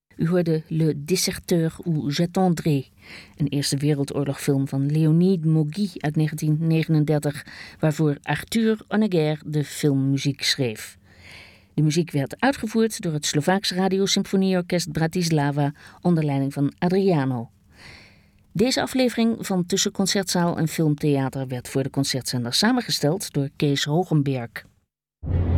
U hoorde Le Déserteur ou J'attendrai, een Eerste Wereldoorlogfilm van Léonide Mogui uit 1939, waarvoor Arthur Honegger de filmmuziek schreef. De muziek werd uitgevoerd door het Slovaaks Radio-Symfonieorkest Bratislava onder leiding van Adriano. Deze aflevering van Tussen Concertzaal en Filmtheater werd voor de concertzender samengesteld door Kees Hogenberg.